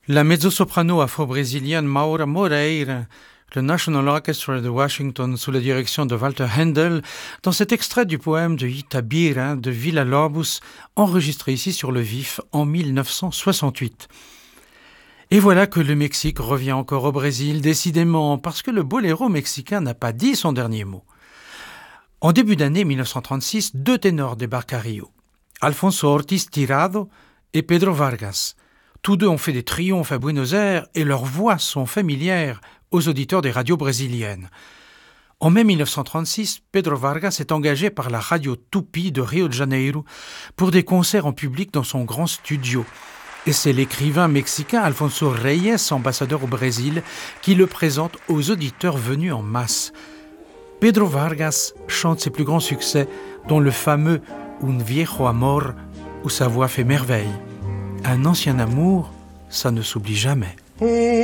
La mezzo-soprano afro-brésilienne Maura Moreira, le National Orchestra de Washington sous la direction de Walter Handel, dans cet extrait du poème de Itabira de Villa-Lobos, enregistré ici sur le vif en 1968. Et voilà que le Mexique revient encore au Brésil, décidément, parce que le boléro mexicain n'a pas dit son dernier mot. En début d'année 1936, deux ténors débarquent à Rio, Alfonso Ortiz Tirado et Pedro Vargas. Tous deux ont fait des triomphes à Buenos Aires et leurs voix sont familières aux auditeurs des radios brésiliennes. En mai 1936, Pedro Vargas est engagé par la radio Tupi de Rio de Janeiro pour des concerts en public dans son grand studio. Et c'est l'écrivain mexicain Alfonso Reyes, ambassadeur au Brésil, qui le présente aux auditeurs venus en masse. Pedro Vargas chante ses plus grands succès, dont le fameux Un viejo amor, où sa voix fait merveille. Un ancien amour, ça ne s'oublie jamais.